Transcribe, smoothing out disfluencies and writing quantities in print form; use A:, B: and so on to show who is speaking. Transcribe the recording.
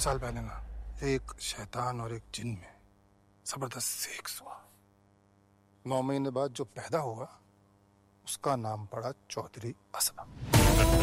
A: साल पहले ना एक शैतान और एक जिन में जबरदस्त सेक्स हुआ। 9 महीने बाद जो पैदा हुआ उसका नाम पड़ा चौधरी असलम।